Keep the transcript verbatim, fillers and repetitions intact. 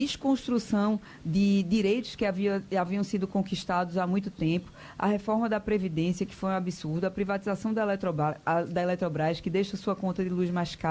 desconstrução de direitos que havia, haviam sido conquistados há muito tempo, a reforma da Previdência, que foi um absurdo, a privatização da Eletrobras, a, da Eletrobras, que deixa sua conta de luz mais cara.